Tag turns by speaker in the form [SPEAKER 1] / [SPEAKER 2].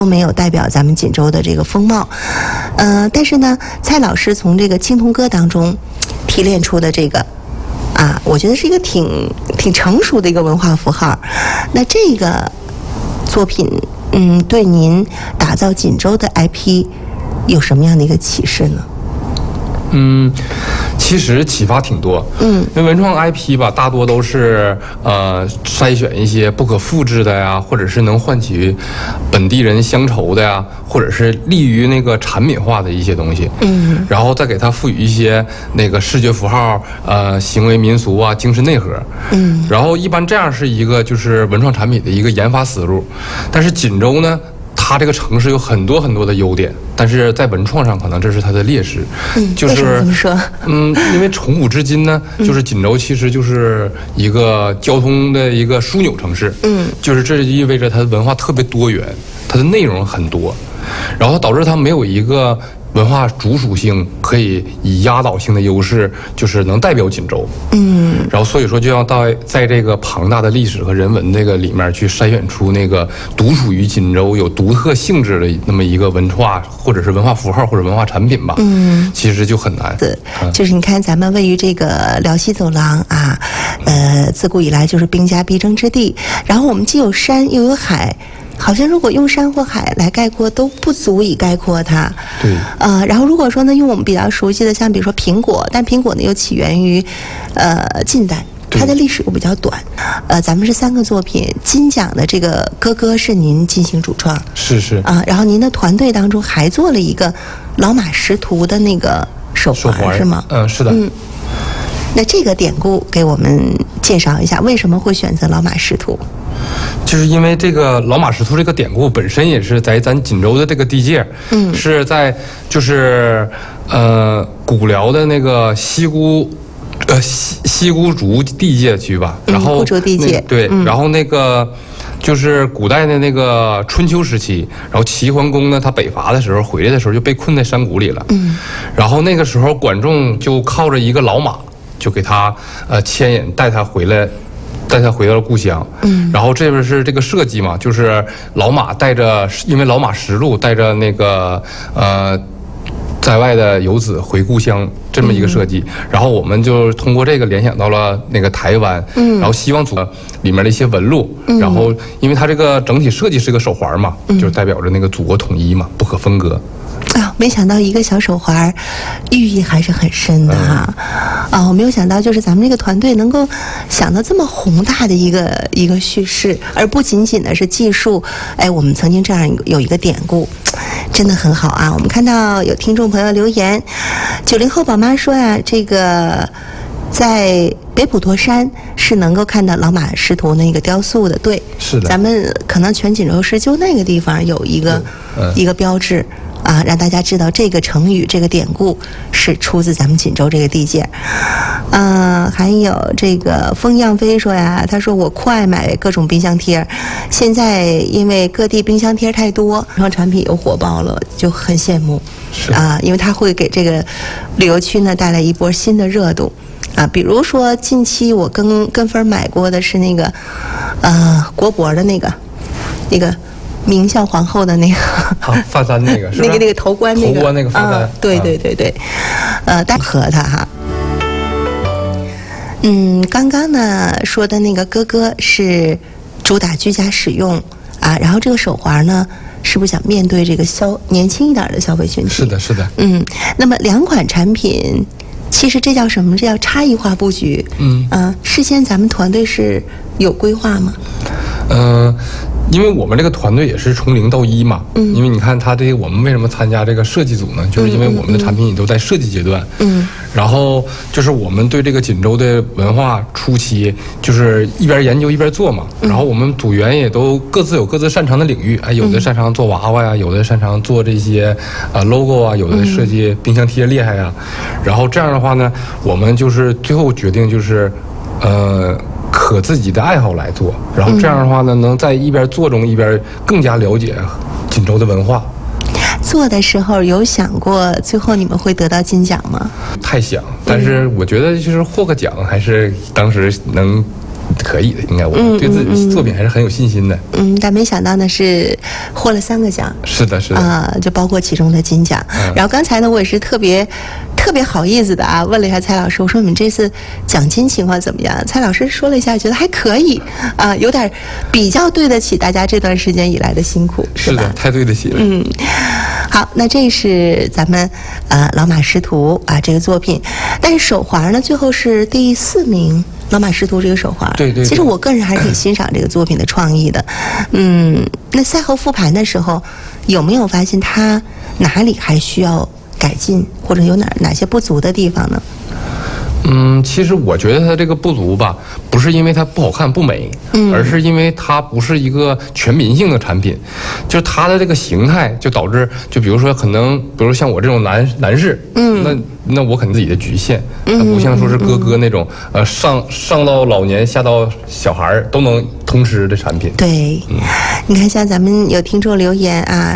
[SPEAKER 1] 都没有代表咱们锦州的这个风貌。但是呢，蔡老师从这个青铜歌当中提炼出的这个我觉得是一个挺成熟的一个文化符号。那这个作品对您打造锦州的 IP 有什么样的一个启示呢？
[SPEAKER 2] 其实启发挺多。因为文创 IP 吧，大多都是筛选一些不可复制的呀，或者是能唤起本地人乡愁的呀，或者是利于那个产品化的一些东西。然后再给它赋予一些那个视觉符号、行为民俗啊、精神内核。然后一般这样是一个就是文创产品的一个研发思路。但是锦州呢，它这个城市有很多很多的优点，但是在文创上可能这是它的劣势。
[SPEAKER 1] 为什么这么说？
[SPEAKER 2] 因为从古至今呢，就是锦州其实就是一个交通的一个枢纽城市。就是这意味着它的文化特别多元，它的内容很多，然后导致它没有一个文化主属性可以以压倒性的优势，就是能代表锦州。然后所以说就要在这个庞大的历史和人文这个里面去筛选出那个独属于锦州有独特性质的那么一个文化或者是文化符号或者文化产品吧。其实就很难。
[SPEAKER 1] 就是你看咱们位于这个辽西走廊自古以来就是兵家必争之地，然后我们既有山又有海，好像如果用山或海来概括都不足以概括它。
[SPEAKER 2] 对。
[SPEAKER 1] 然后如果说呢，用我们比较熟悉的，像比如说苹果，但苹果呢又起源于近代，它的历史又比较短。咱们是3个作品，金奖的这个哥哥是您进行主创。
[SPEAKER 2] 是。
[SPEAKER 1] 然后您的团队当中还做了一个老马识途的那个手环是吗？
[SPEAKER 2] 是的。
[SPEAKER 1] 那这个典故给我们介绍一下，为什么会选择老马识途？
[SPEAKER 2] 就是因为这个老马识途这个典故本身也是在咱锦州的这个地界，是在就是古辽的那个西沽族地界区吧，然后
[SPEAKER 1] 沽族地界
[SPEAKER 2] 对，然后那个就是古代的那个春秋时期，然后齐桓公呢，他北伐的时候回来的时候就被困在山谷里了。然后那个时候管仲就靠着一个老马，就给他牵引带他回到了故乡。然后这边是这个设计嘛，就是老马带着，因为老马识路，带着那个在外的游子回故乡这么一个设计。然后我们就通过这个联想到了那个台湾，然后希望组里面的一些纹路。然后因为它这个整体设计是个手环嘛，就是代表着那个祖国统一嘛，不可分割。
[SPEAKER 1] 没想到一个小手环寓意还是很深的我没有想到就是咱们这个团队能够想到这么宏大的一个叙事，而不仅仅的是技术。我们曾经这样有一个典故，真的很好啊。我们看到有听众朋友留言，90后宝妈说这个在北普陀山是能够看到老马识途那个雕塑的。对，
[SPEAKER 2] 是的，
[SPEAKER 1] 咱们可能全锦州市就那个地方有一个标志让大家知道这个成语这个典故是出自咱们锦州这个地界。还有这个风样飞说他说我酷爱买各种冰箱贴，现在因为各地冰箱贴太多，然后产品又火爆了，就很羡慕。因为它会给这个旅游区呢带来一波新的热度。比如说近期我跟风买过的是那个国博的那个明孝皇后的那个
[SPEAKER 2] 发簪那个是吧？
[SPEAKER 1] 那个头冠那个
[SPEAKER 2] 发簪。
[SPEAKER 3] 对，
[SPEAKER 1] 但和它刚刚呢说的那个哥哥是主打居家使用然后这个手环呢是不是想面对这个年轻一点的消费群体？
[SPEAKER 2] 是的。
[SPEAKER 1] 那么2款产品其实这叫什么？这叫差异化布局。事先咱们团队是有规划吗？
[SPEAKER 2] 因为我们这个团队也是从0到1嘛。因为你看我们为什么参加这个设计组呢？就是因为我们的产品也都在设计阶段。然后就是我们对这个锦州的文化初期就是一边研究一边做嘛。然后我们组员也都各自有各自擅长的领域，有的擅长做娃娃呀，有的擅长做这些logo 啊，有的设计冰箱贴厉害呀。然后这样的话呢，我们就是最后决定就是可自己的爱好来做，然后这样的话呢，能在一边做中一边更加了解锦州的文化。
[SPEAKER 1] 做的时候有想过最后你们会得到金奖吗？
[SPEAKER 2] 太想，但是我觉得就是获个奖还是当时能可以的，应该我对自己作品还是很有信心的。
[SPEAKER 1] 但没想到呢是获了3个奖。
[SPEAKER 2] 是的，是的
[SPEAKER 1] 啊，就包括其中的金奖。然后刚才呢，我也是特别好意思的啊，问了一下蔡老师，我说你们这次奖金情况怎么样？蔡老师说了一下，觉得还可以啊，有点比较对得起大家这段时间以来的辛苦，
[SPEAKER 2] 是的，太对得起了。
[SPEAKER 1] 好，那这是咱们老马识途啊这个作品，但是手环呢，最后是第4名。老马识途这个手环，
[SPEAKER 2] 对，
[SPEAKER 1] 其实我个人还是挺欣赏这个作品的创意的。那赛后复盘的时候，有没有发现它哪里还需要改进，或者有哪些不足的地方呢？
[SPEAKER 2] 其实我觉得它这个不足吧，不是因为它不好看不美，而是因为它不是一个全民性的产品，就是它的这个形态就导致，就比如说可能，比如像我这种男士，那我肯定自己的局限，它不像说是哥那种，上到老年下到小孩都能通吃的产品。
[SPEAKER 1] 对，你看像咱们有听众留言啊。